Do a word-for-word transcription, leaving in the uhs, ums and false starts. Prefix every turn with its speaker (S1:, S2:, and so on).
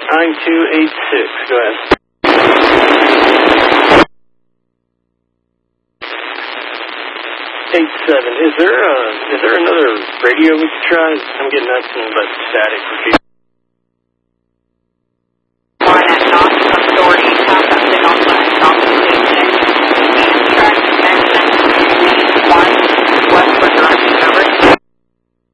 S1: nine two eight six. Go ahead. Eight seven. Is there uh is there another radio we could try? I'm getting nothing but static.